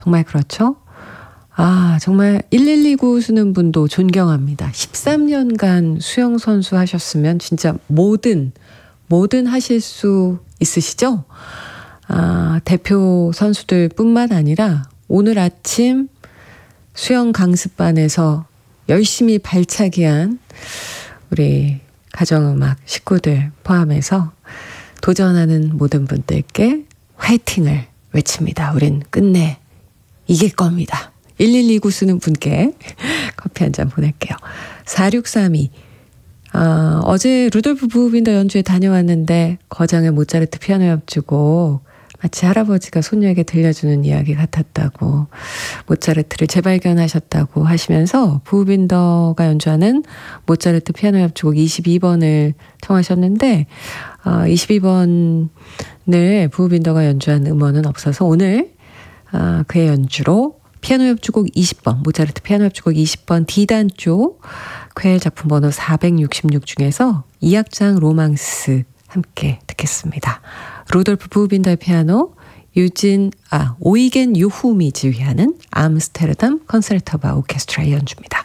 정말 그렇죠? 아, 정말 1129 쓰는 분도 존경합니다. 13년간 수영 선수 하셨으면 진짜 뭐든 하실 수 있으시죠? 아, 대표 선수들 뿐만 아니라 오늘 아침 수영 강습반에서 열심히 발차기한 우리 가정음악 식구들 포함해서 도전하는 모든 분들께 화이팅을 외칩니다. 우린 끝내 이길 겁니다. 1129 쓰는 분께 커피 한 잔 보낼게요. 4632 어제 루돌프 부흐빈더 연주회 다녀왔는데 거장의 모차르트 피아노 협주곡 마치 할아버지가 손녀에게 들려주는 이야기 같았다고, 모차르트를 재발견하셨다고 하시면서 부흐빈더가 연주하는 모차르트 피아노 협주곡 22번을 청하셨는데 22번을 부흐빈더가 연주한 음원은 없어서 오늘 그의 연주로 피아노 협주곡 20번, 모차르트 피아노 협주곡 20번 D단 쪽 쾌엘 작품 번호 466 중에서 2악장 로망스 함께 듣겠습니다. 루돌프 부흐빈더의 피아노, 오이겐 유훔이 지휘하는 암스테르담 컨세르토바 오케스트라의 연주입니다.